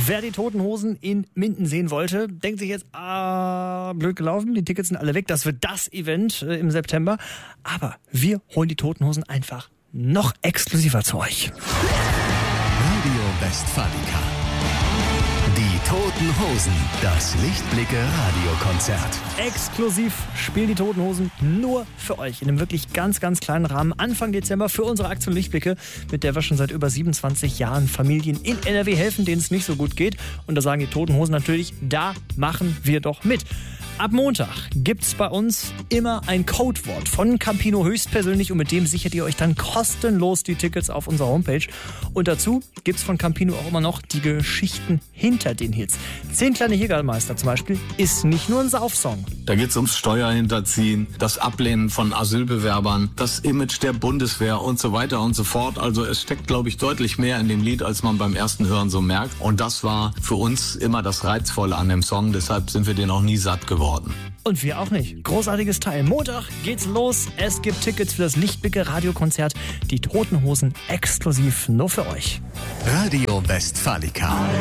Wer die Toten Hosen in Minden sehen wollte, denkt sich jetzt, blöd gelaufen, die Tickets sind alle weg. Das wird das Event im September. Aber wir holen die Toten Hosen einfach noch exklusiver zu euch. Radio Westfalica. Die Toten Hosen, das Lichtblicke-Radiokonzert. Exklusiv spielen die Toten Hosen nur für euch in einem wirklich ganz, ganz kleinen Rahmen. Anfang Dezember für unsere Aktion Lichtblicke, mit der wir schon seit über 27 Jahren Familien in NRW helfen, denen es nicht so gut geht. Und da sagen die Toten Hosen natürlich, da machen wir doch mit. Ab Montag gibt's bei uns immer ein Codewort von Campino höchstpersönlich und mit dem sichert ihr euch dann kostenlos die Tickets auf unserer Homepage. Und dazu gibt's von Campino auch immer noch die Geschichten hinter den Hits. 10 kleine Jägermeister zum Beispiel ist nicht nur ein Saufsong. Da geht's ums Steuerhinterziehen, das Ablehnen von Asylbewerbern, das Image der Bundeswehr und so weiter und so fort. Also es steckt, glaube ich, deutlich mehr in dem Lied, als man beim ersten Hören so merkt. Und das war für uns immer das Reizvolle an dem Song. Deshalb sind wir den auch nie satt geworden. Und wir auch nicht. Großartiges Teil. Montag geht's los. Es gibt Tickets für das Lichtblicke Radiokonzert. Die Toten Hosen exklusiv nur für euch. Radio Westfalica.